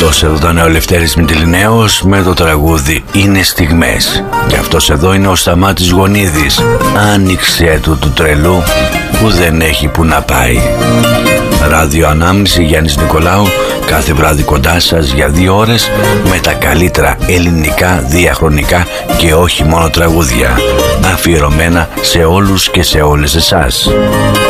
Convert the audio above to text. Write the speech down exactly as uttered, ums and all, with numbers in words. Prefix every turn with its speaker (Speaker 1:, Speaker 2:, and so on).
Speaker 1: Αυτός εδώ ήταν ο Λευτέρης Μητυλινέος με το τραγούδι «Είναι στιγμές». Και αυτός εδώ είναι ο Σταμάτης Γονίδης. Άνοιξε του του τρελού που δεν έχει που να πάει. Ράδιο Ανάμνηση, Γιάννης Νικολάου, κάθε βράδυ κοντά σας για δύο ώρες με τα καλύτερα ελληνικά, διαχρονικά και όχι μόνο τραγούδια, αφιερωμένα σε όλους και σε όλες εσάς.